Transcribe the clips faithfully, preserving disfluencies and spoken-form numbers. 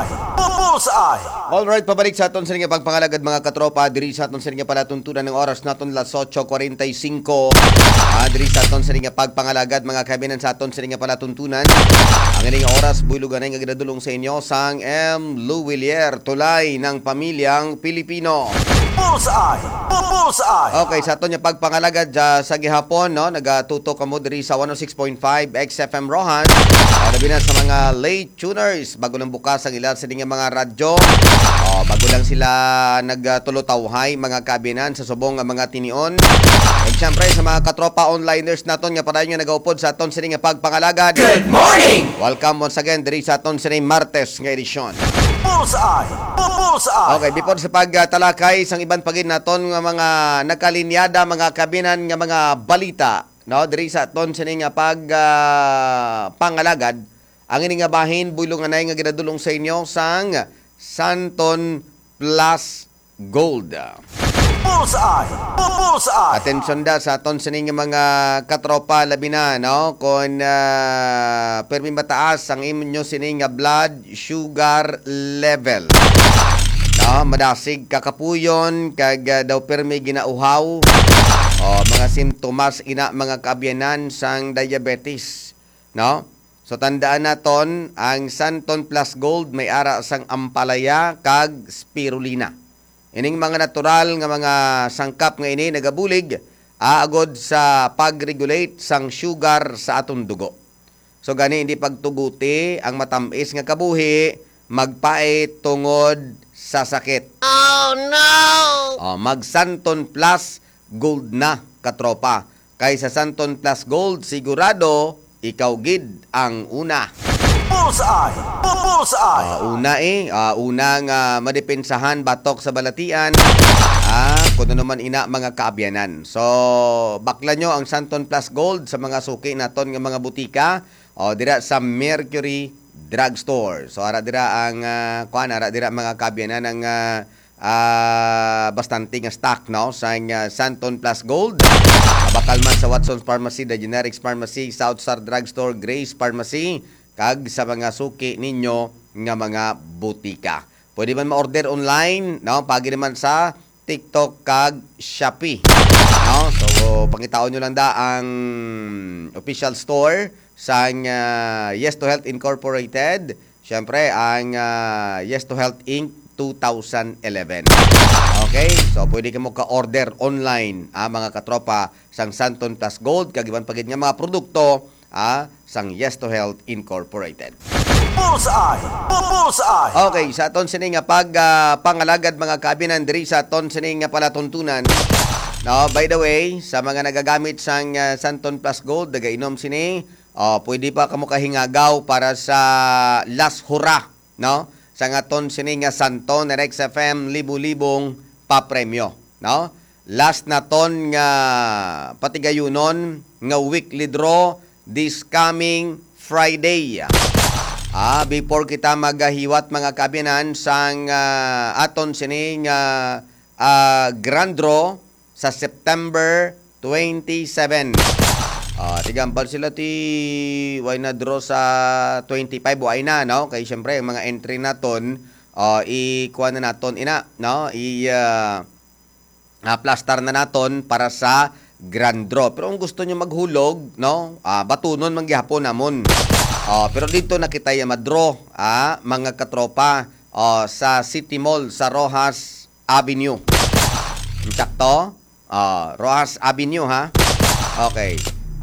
Bullseye! Bullseye! Alright, pabalik sa aton sa nga pagpangalagad mga katropa. Diri sa aton sa nga palatuntunan ng oras naton las eight forty-five. Ah, diri sa aton sa nga pagpangalagad mga kabinan sa aton sa nga palatuntunan. Ang ining oras buylugan nga ginadulong sa inyo sang M. Luwilier, tulay ng pamilyang Pilipino. Bullseye! Bullseye! Okay, sa aton nga pagpangalagad uh, sa gihapon, no, nagatutok kamo diri sa one oh six point five X F M Rohan. Uh, labi na sa mga late tuners bago nang bukas ang ilan sa nga mga radyo. Oh, bago lang sila nagtulotawhay mga kabinan sa subong nga mga tinion. At syempre sa mga katropa onliners naton nga padayon nga nagaupod sa aton sa nga pagpangalagad. Good morning! Welcome once again diri sa aton sa Martes nga edisyon. Bullseye! Bullseye! Okay, before sa pagtalakay sang iban pagin naton nga mga nakalinyada mga kabinan nga mga balita, no, diri sa aton sa nga pag uh, pangalagad, ang ini nga bahin buylong anay nga ginadulong sa inyo sang Santon Plus Gold. Bullseye! Bullseye! Atensyon da sa aton sa nga mga katropa labi na, no, kung uh, permi mataas ang inyo sini nga blood sugar level. No, madasig kakapuyon kag uh, daw permi ginauhaw. O mga simptomas ina mga kaabyanan sang diabetes, no? So tandaan naton ang Santon Plus Gold may ara sang ampalaya kag spirulina. Ining mga natural nga mga sangkap nga ini nagabulig aagod sa pag-regulate sang sugar sa aton dugo. So gani hindi pagtuguti ang matamis nga kabuhi magpait tungod sa sakit. Oh no! O, mag Santon Plus Gold na katropa. Kay sa Santon Plus Gold sigurado ikaw gid ang una. Bullseye! Bullseye! Uh, una eh, uh, unang uh, madepensahan batok sa balatian. Ah, kuno naman ina mga kaabyanan. So, bakla nyo ang Santon Plus Gold sa mga suki naton nga mga butika o dira sa Mercury Drugstore. So, ara dira ang uh, kuan ara dira mga kaabyanan ang uh, uh, bastante nga stock, no, sa uh, Santon Plus Gold. Uh, bakal man sa Watson's Pharmacy, The Generics Pharmacy, South Star Drugstore, Grace Pharmacy, kag sa mga suki ninyo nga mga butika. Pwede man ma-order online, no, pagi naman sa TikTok kag Shopee. No, so pangitaon nyo lang da ang official store sa uh, Yes to Health Incorporated. Syempre ang uh, Yes to Health Incorporated twenty eleven. Okay? So, pwede ka mo ka-order online, ah, mga katropa, sang Santon Plus Gold, kagiban pagid nga mga produkto, ah, sang Yes to Health Incorporated. Bullseye! Bullseye! Okay, sa aton sini nga pag uh, pangalagad mga kabinan diri sa aton sini nga palatuntunan. No, by the way, sa mga nagagamit sang uh, Santon Plus Gold, nagainom sini, oh, pwede pa kamo kahingagaw para sa last hura, no? Sa ngaton sini nga Santon Rex F M libu-libong papremyo, no? Last na ton nga patigayunon nga weekly draw this coming Friday. Ah, before kita magahiwat mga kabinan sang uh, aton sini nga uh, grand draw sa September twenty-seven. Ah, tigampal sila ti way na draw sa twenty-five way na, no? Kay syempre ang mga entry naton uh, i-kuha na naton ina, no? I uh, uh, plaster na naton para sa grand draw. Pero kung gusto niyo maghulog, no? Uh, batunon man gihapon namon. Uh, pero dito nakita ya madraw, ah, mga katropa uh, sa City Mall sa Rojas Avenue. Sakto? Uh, Rojas Avenue, ha? Okay.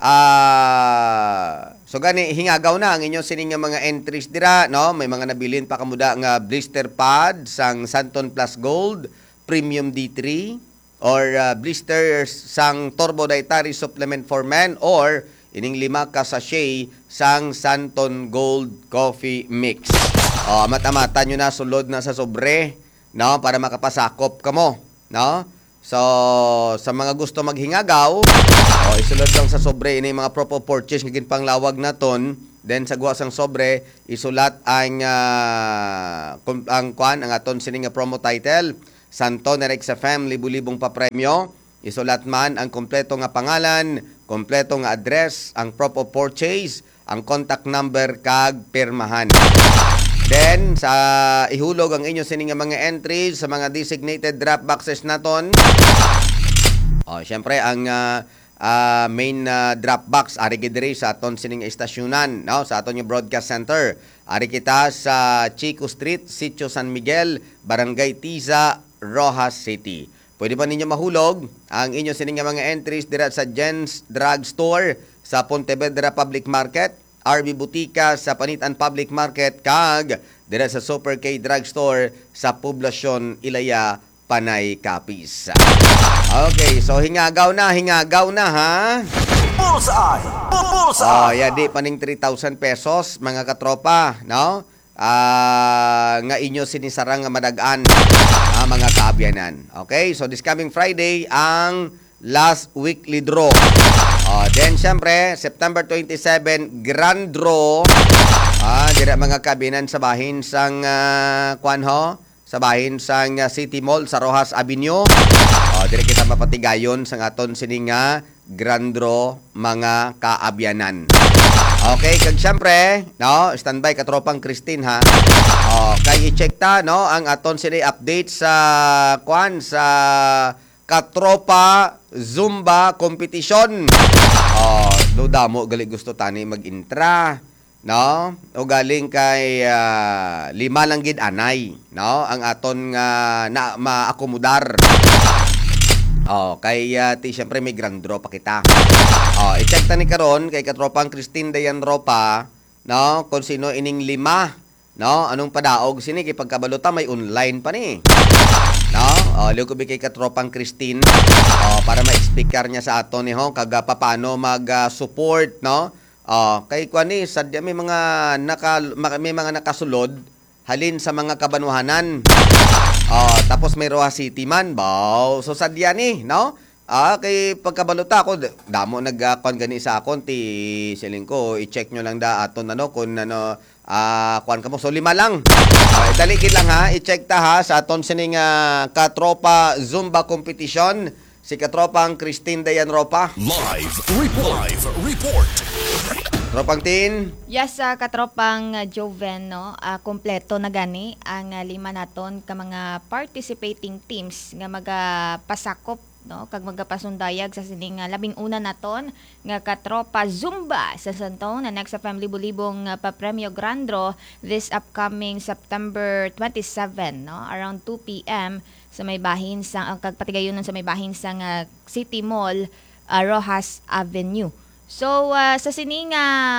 Ah, uh, so gani hingagaw na ang inyong sining nga mga entries dira, no? May mga nabilin pa kamuda nga blister pad sang Santon Plus Gold Premium D three or uh, blisters sang Turbo Dietary Supplement for Men or ining lima ka sachet sang Santon Gold Coffee Mix. Oh, mata-mata nyo na sulod na sa sobre, no, para makapasakop kamo, no? So, sa mga gusto maghingagaw, oh, isulod lang sa sobre ini mga proper purchase nga ginpanglawag naton. Then sa guwa sang sobre, isulat ang uh, ang kuan ang aton sini nga promo title, Santon Rex F M libu-libong papremyo. Isulat man ang kompleto nga pangalan, kompleto nga address, ang proper purchase, ang contact number kag pirmahan. Then, sa ihulog ang inyo sining nga mga entries sa mga designated drop boxes naton. Oh, syempre ang uh, uh, main uh, drop box ari gid diri sa aton sining estasyonan, no, sa aton yung broadcast center. Ari kita sa Chico Street, Sitio San Miguel, Barangay Tiza, Rojas City. Pwede pa ninyo mahulog ang inyo sining nga mga entries dira sa Jen's Drug Store sa Pontevedra Public Market, R B Butika sa Panitan Public Market, kag dira sa Super K Drug Store sa Poblasyon Ilaya, Panay, Capiz. Okay, so hingagaw na, hingagaw na ha. Bullseye! Oh, Bullseye! ya di paning three thousand pesos mga katropa, no? Ah, nga inyo sinisarang nga madagaan ah, mga kaabyanan. Okay, so this coming Friday ang last weekly draw. Oh, then syempre September twenty-seven grand draw. Ah, dira mga kabinan sa bahin sang uh, kwan ho, sa bahin sang uh, City Mall sa Rojas Avenue. Oh, dire kita mapatigayon sang aton sining nga grand draw mga kaabyanan. Okay, kag syempre, no, standby katropang Christine ha. Oh, kay i-check ta no ang aton sini update sa kwan sa Katropa Zumba competition. Oh, duda mo gali gusto tani mag-intra, no? O galing kay uh, lima lang gid anay, no? Ang aton nga uh, na maakomodar. Oh, kay uh, ti syempre may grand draw pa kita. Oh, i-check ta ni karon kay katropang Christine Dayan Ropa, no? Kung sino ining lima, no? Anong padaog sini kay pagkabalota may online pa ni. No? Oh, liyo ko kay katropang Christine. Oh, para ma-speaker niya sa aton ni ho kaga paano mag-support, no? Oh, kay kuan ni sadya may mga naka may mga nakasulod halin sa mga kabanuhanan. Oh, tapos may Roa City man, baw. So sadya ni, no? Ah, kay pagkabalota ko, damo nag-kuan gani sa akon ti siling ko, i-check nyo lang da aton ano kun ano ah kuan kamo. So lima lang. Okay, dali gid lang ha, i-check ta ha sa aton sining uh, Katropa Zumba competition. Si katropang Christine Dayan Ropa. Live report. Live report. Tropang Tin. Yes, uh, katropang uh, Joven, no? Uh, kompleto na gani ang uh, lima naton ka mga participating teams nga magapasakop, no? Kag magapasundayag sa sining uh, labing una naton nga Katropa Zumba sa Santong na next sa Family Bulibong uh, pa Premyo Grand Draw this upcoming September twenty-seven, no? Around two p.m. sa may bahin sa ang uh, kagpatigayonon sa may bahin sa uh, City Mall, uh, Rojas Avenue. So, uh, sa sining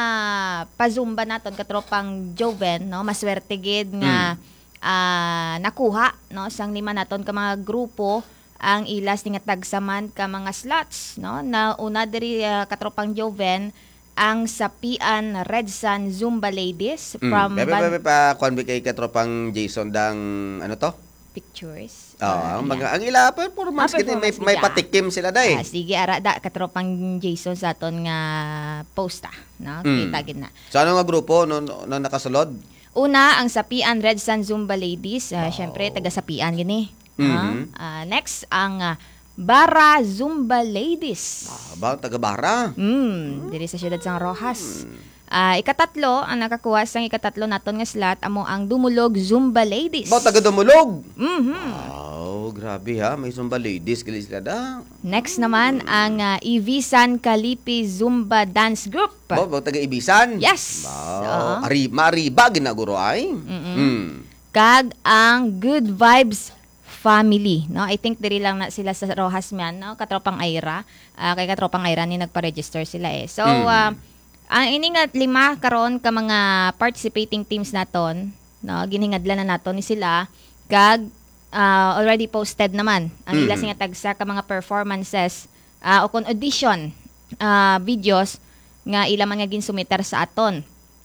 uh, pazumba naton katropang Joven, no, maswerte gid nga mm. uh, nakuha, no, sang lima naton ka mga grupo ang ilas ni nga tagsaman ka mga slots, no, na una diri uh, katropang Joven ang Sapian Red Sun Zumba Ladies from mm. Bebe, bebe, pa kuan bi kay katropang Jason dang ano to? Pictures. Oh, ang mga ang ila performance Ah, kini may performance may nila. patikim sila day. Ah, sige ara da katropang Jason sa aton nga posta, no, Mm. kita gid na. So ano nga grupo no, no, no nakasulod? Una, ang Sapian Red Sun Zumba Ladies. Uh, Siyempre, taga Sapian gini. Mhm. Uh, next, ang uh, Bara Zumba Ladies. Ah, ba taga-Bara. Mm, diri sa siyudad sang Rojas. Uh, ikatatlo, ang nakakuha sang ikatatlo naton nga slot, amo ang Dumulog Zumba Ladies. Ba taga-Dumulog. Mhm. Oh, grabe ha, may Zumba Ladies kili sila da. Next naman, ang uh, Ibisan Kalipi Zumba Dance Group. Ba, ba taga-Ibisan. Yes. Wow. Oo. Ari, mariba ginaguro ay. Mm. Kag ang Good Vibes Family, no? I think diri lang na sila sa Rojas man, no? Katropang Aira. Uh, kay Katropang Aira ni nagpa-register sila eh. So, Mm. uh, ang ining at lima karon ka mga participating teams naton, no? Ginhingadlan na naton ni sila kag uh, already posted naman ang Mm. ila nga tagsa ka mga performances uh, o kon audition uh, videos nga ila man nga ginsumiter sa aton.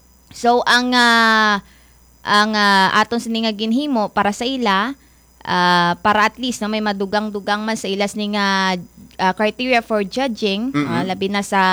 So ang uh, ang uh, aton sini nga ginhimo para sa ila uh, para at least na may madugang-dugang man sa ilas ni nga uh, criteria for judging, Mm-hmm. uh, labi na sa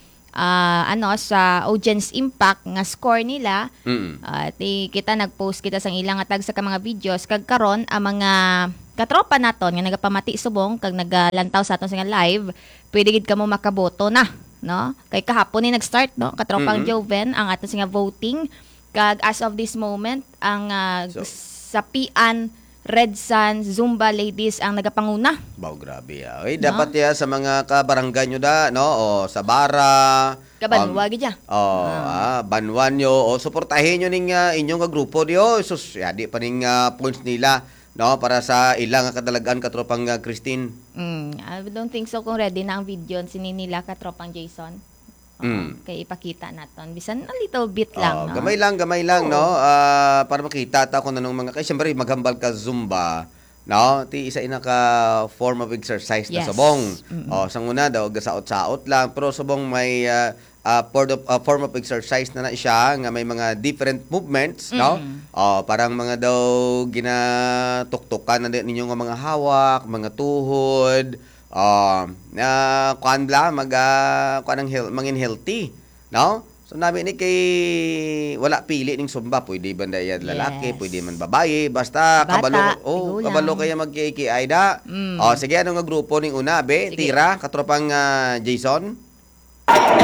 uh, ano sa audience impact nga score nila. Mm. Uh, ti kita nagpost kita sang ilang atag sa ka mga videos kag karon ang mga katropa naton nga nagapamati subong kag nagalantaw sa aton sa nga live, pwede gid kamo makaboto na, no? Kay kahapon ni nag-start, no? Katropang Mhm. Joven ang aton sa nga voting Kag as of this moment, ang ah, So- sa Pian, Red Sun, Zumba Ladies ang nagapanguna. Baw, grabe ah. Oy, dapat ya sa mga kabarangay nyo da, no? O sa bara. Kabanwa, um, gidya. Oh, ah. banwan nyo. O suportahin nyo ning ah, inyong nga grupo diyo. Sus, ya, di pa ning ah, points nila, no? Para sa ilang nga kadalagan katropang ah, Christine. Mm, I don't think so kung ready na ang video sini nila katropang Jason. Oo, Mm. kay ipakita naton. Bisan a little bit Oh, lang, no? gamay lang, gamay lang, no? Ah, para makita ta kung anong mga... Kaya siyempre, maghambal ka Zumba, no? Ti isa ina ka form of exercise na Yes. subong. Mm-mm. Oh, sang una daw, gasaot-saot lang. Pero subong may ah, ah, form, of, ah, form of exercise na na siya, nga may mga different movements, no? Mm-mm. Oh, parang mga daw ginatuktukan na din ninyo nga mga hawak, mga tuhod, uh, na kuan bla mag uh, kuan ang health, mangin healthy, no? So nabi ni kay wala pili ning Zumba, pwede ba yan lalaki, Yes. pwede man babae, basta Bata, kabalo oh, tigulang. kabalo kaya magkikiay da. Mm. Oh, sige ano nga grupo ning una be, Sige. tira katropang ah, Jason.